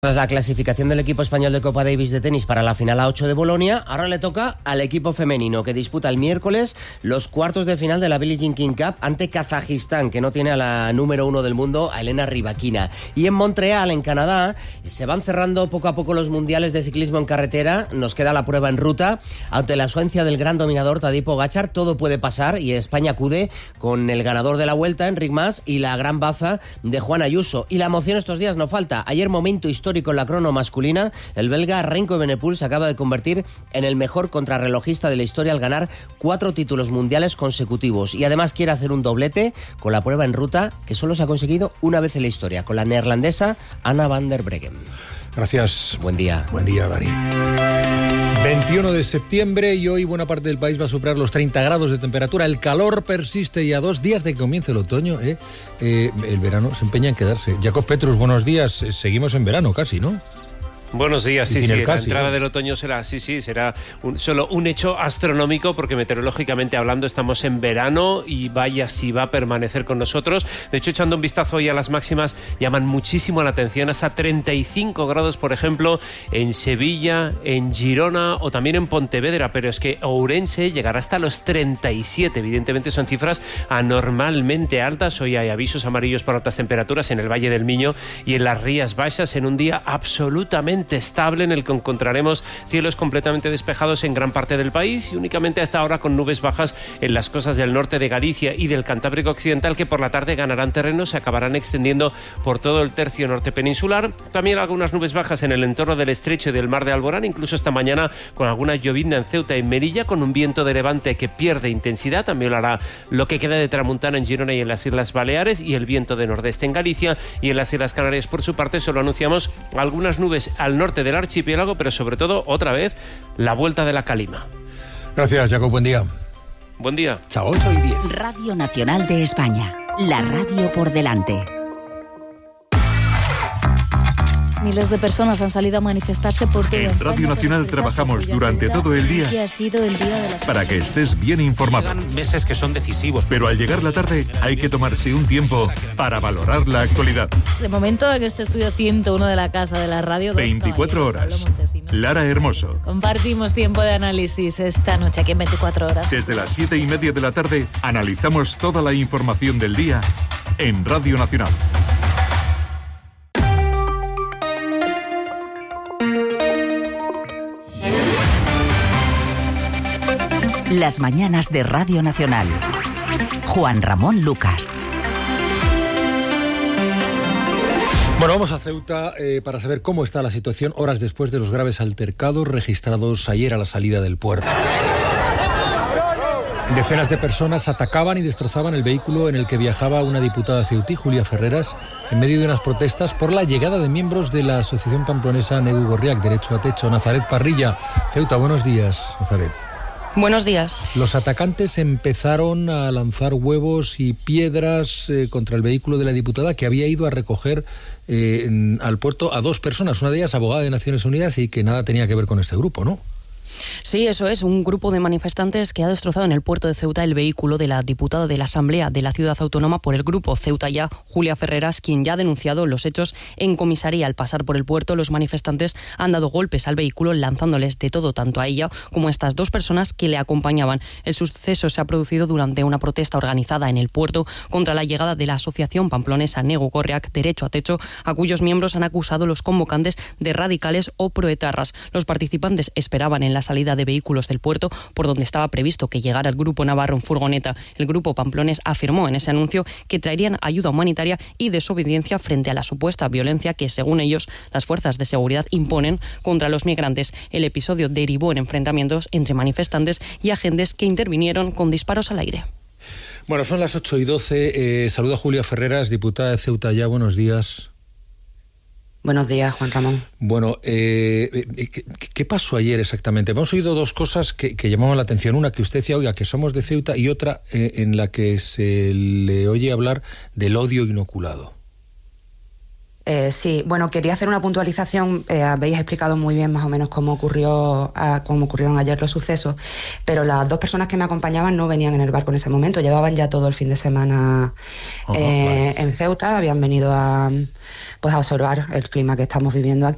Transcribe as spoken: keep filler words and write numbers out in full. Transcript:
Tras la clasificación del equipo español de Copa Davis de tenis para la final A ocho de Bolonia, ahora le toca al equipo femenino, que disputa el miércoles los cuartos de final de la Billie Jean King Cup ante Kazajistán, que no tiene a la número uno del mundo, a Elena Rybakina. Y en Montreal, en Canadá, se van cerrando poco a poco los mundiales de ciclismo en carretera. Nos queda la prueba en ruta. Ante la ausencia del gran dominador Tadej Pogačar, todo puede pasar, y España acude con el ganador de la Vuelta, Enric Mas, y la gran baza de Juan Ayuso. Y la emoción estos días no falta. Ayer, momento histórico con la crono masculina, el belga Remco Evenepoel se acaba de convertir en el mejor contrarrelojista de la historia al ganar cuatro títulos mundiales consecutivos, y además quiere hacer un doblete con la prueba en ruta, que solo se ha conseguido una vez en la historia, con la neerlandesa Anna van der Breggen. Gracias. Buen día. Buen día, Dani. veintiuno de septiembre y hoy buena parte del país va a superar los treinta grados de temperatura. El calor persiste y a dos días de que comience el otoño, ¿eh? Eh, el verano se empeña en quedarse. Jacob Petrus, buenos días. Seguimos en verano casi, ¿no? Buenos días, sí, sí, casi, la entrada ¿no? del otoño será, sí, sí, será un, solo un hecho astronómico, porque meteorológicamente hablando estamos en verano y vaya si va a permanecer con nosotros. De hecho, echando un vistazo hoy a las máximas, llaman muchísimo la atención, hasta treinta y cinco grados, por ejemplo, en Sevilla, en Girona o también en Pontevedra, pero es que Ourense llegará hasta los treinta y siete, evidentemente son cifras anormalmente altas. Hoy hay avisos amarillos por altas temperaturas en el Valle del Miño y en las Rías Baixas, en un día absolutamente estable en el que encontraremos cielos completamente despejados en gran parte del país y únicamente hasta ahora con nubes bajas en las costas del norte de Galicia y del Cantábrico Occidental, que por la tarde ganarán terreno, se acabarán extendiendo por todo el tercio norte peninsular. También algunas nubes bajas en el entorno del estrecho y del mar de Alborán, incluso esta mañana con alguna llovizna en Ceuta y Melilla, con un viento de levante que pierde intensidad. También lo hará lo que queda de tramuntana en Girona y en las Islas Baleares, y el viento de nordeste en Galicia y en las Islas Canarias. Por su parte, solo anunciamos algunas nubes al norte del archipiélago, pero sobre todo, otra vez, la vuelta de la calima. Gracias, Jacob. Buen día. Buen día. Chao, ocho y diez. Radio Nacional de España. La radio por delante. Miles de personas han salido a manifestarse por todo En Radio Nacional trabajamos durante todo el día que ha sido el día de la... para que estés bien informado. Llegan meses que son decisivos. Pero al llegar la tarde hay que tomarse un tiempo para valorar la actualidad. De momento, en este estudio ciento uno de la Casa de la Radio... veinticuatro horas. Lara Hermoso. Compartimos tiempo de análisis esta noche aquí en veinticuatro horas. Desde las siete y media de la tarde analizamos toda la información del día en Radio Nacional. Las mañanas de Radio Nacional. Juan Ramón Lucas. Bueno, vamos a Ceuta eh, para saber cómo está la situación horas después de los graves altercados registrados ayer a la salida del puerto. Decenas de personas atacaban y destrozaban el vehículo en el que viajaba una diputada ceutí, Julia Ferreras, en medio de unas protestas por la llegada de miembros de la asociación pamplonesa Negu Gorriak, Derecho a Techo. Nazaret Parrilla, Ceuta, buenos días, Nazaret. Buenos días. Los atacantes empezaron a lanzar huevos y piedras eh, contra el vehículo de la diputada, que había ido a recoger eh, en, al puerto a dos personas, una de ellas abogada de Naciones Unidas y que nada tenía que ver con este grupo, ¿no? Sí, eso es, un grupo de manifestantes que ha destrozado en el puerto de Ceuta el vehículo de la diputada de la Asamblea de la Ciudad Autónoma por el grupo Ceuta Ya, Julia Ferreras, quien ya ha denunciado los hechos en comisaría. Al pasar por el puerto, los manifestantes han dado golpes al vehículo, lanzándoles de todo, tanto a ella como a estas dos personas que le acompañaban. El suceso se ha producido durante una protesta organizada en el puerto contra la llegada de la asociación pamplonesa Negu Gorriak, Derecho a Techo, a cuyos miembros han acusado los convocantes de radicales o proetarras. Los participantes esperaban en la salida de vehículos del puerto, por donde estaba previsto que llegara el grupo navarro en furgoneta. El grupo pamplonés afirmó en ese anuncio que traerían ayuda humanitaria y desobediencia frente a la supuesta violencia que, según ellos, las fuerzas de seguridad imponen contra los migrantes. El episodio derivó en enfrentamientos entre manifestantes y agentes que intervinieron con disparos al aire. Bueno, son las ocho y doce. Eh, saluda a Julia Ferreras, diputada de Ceuta Ya. Buenos días. Buenos días, Juan Ramón. Bueno, eh, ¿qué, ¿qué pasó ayer exactamente? Hemos oído dos cosas que, que llamaban la atención. Una, que usted decía, oiga, que somos de Ceuta, y otra eh, en la que se le oye hablar del odio inoculado. Eh, sí, bueno, quería hacer una puntualización. Eh, habéis explicado muy bien más o menos cómo ocurrió, a, cómo ocurrieron ayer los sucesos, pero las dos personas que me acompañaban no venían en el barco en ese momento. Llevaban ya todo el fin de semana eh, vale. en Ceuta, habían venido a... pues a observar el clima que estamos viviendo aquí.